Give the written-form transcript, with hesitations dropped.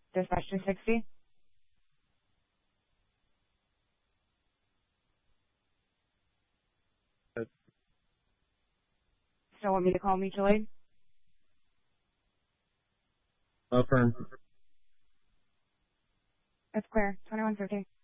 Dispatch 260. Still want me to call mutual aid? Affirm. That's clear. 2150.